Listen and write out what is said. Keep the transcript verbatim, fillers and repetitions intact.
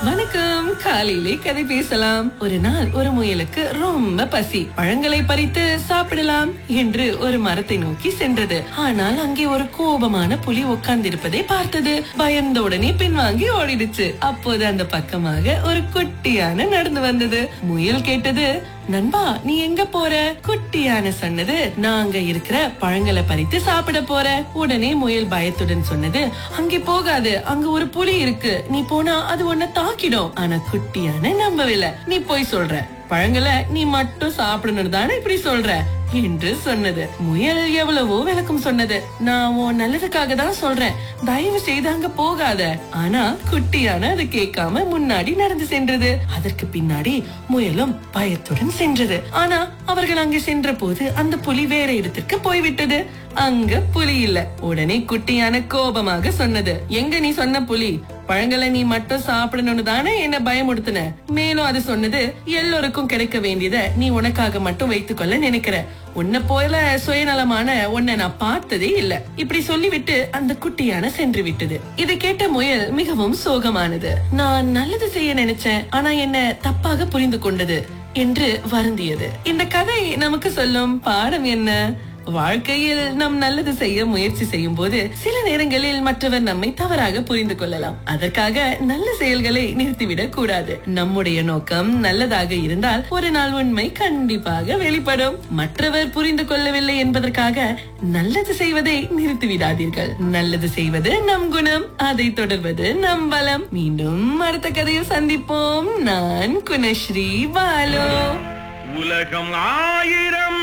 வணக்கம். காலையிலே கதை பேசலாம். ஒரு நாள் ஒரு முயலுக்கு ரொம்ப பசி. பழங்களை பறித்து சாப்பிடலாம் என்று ஒரு மரத்தை நோக்கி சென்றது. ஆனால் அங்கே ஒரு கோபமான புலி உட்கார்ந்திருப்பதை பார்த்தது. பயந்த உடனே பின்வாங்கி ஓடிடுச்சு. அப்போது அந்த பக்கமாக ஒரு குட்டியான நடந்து வந்தது. முயல் கேட்டது, நண்பா, நீ எங்க போற? குட்டியான சொன்னது, நான் அங்க இருக்கிற பழங்களை பறித்து சாப்பிட போற. உடனே முயல் பயத்துடன் சொன்னது, அங்கே போகாது, அங்க ஒரு புலி இருக்கு, நீ போனா அது உன்னை தாக்கிடும். ஆனா குட்டியான நம்பவில்லை. நீ போய் சொல்ற, பழங்களை நீ மட்டும் சாப்பிடணும் தானே இப்படி சொல்ற என்று சொன்னது. முயல் எவ்வளவோ விளக்கம் சொன்னது. நான் உன் நல்லதுக்காக தான் சொல்றேன், தயவு செய்து அங்க போகாத. ஆனா குட்டியான அது கேட்காம முன்னாடி நடந்து சென்றது. அதற்கு பின்னாடி முயலும் பயத்துடன் சென்றது. ஆனா அவர்கள் அங்கு சென்ற போது அந்த புலி வேற இடத்திற்கு போய்விட்டது. அங்க புலி இல்ல. உடனே குட்டியான கோபமாக சொன்னது, எங்க நீ சொன்ன புலி? பழங்களை நீ மட்டும் சாப்பிடணும்னு தானே என்ன பயமுடுத்தின. மேலும் அது சொன்னது, எல்லோருக்கும் கிடைக்க வேண்டியத நீ உனக்காக மட்டும் வைத்துக் கொள்ள நினைக்கிற. உன்னை போல சுயநலமான உன்னை நான் பார்த்ததே இல்ல. இப்படி சொல்லிவிட்டு அந்த குட்டியான சென்று விட்டது. இதை கேட்ட முயல் மிகவும் சோகமானது. நான் நல்லது செய்ய நினைச்சேன், ஆனா என்ன தப்பாக புரிந்து கொண்டது என்று வருந்தியது. இந்த கதை நமக்கு சொல்லும் பாடம் என்ன? வாழ்க்கையில் நாம் நல்லது செய்ய முயற்சி செய்யும் போது சில நேரங்களில் மற்றவர் நம்மை தவறாக புரிந்து கொள்ளலாம். அதற்காக நல்ல செயல்களை நிறுத்திவிடக் கூடாது. நம்முடைய நோக்கம் நல்லதாக இருந்தால் ஒரு நாள் உண்மை கண்டிப்பாக வெளிப்படும். மற்றவர் புரிந்து கொள்ளவில்லை என்பதற்காக நல்லது செய்வதை நிறுத்திவிடாதீர்கள். நல்லது செய்வது நம் குணம், அதை தொடர்வது நம் பலம். மீண்டும் அடுத்த கதையில் சந்திப்போம். நான் குணஸ்ரீ பாலு. உலகம் ஆயிரம்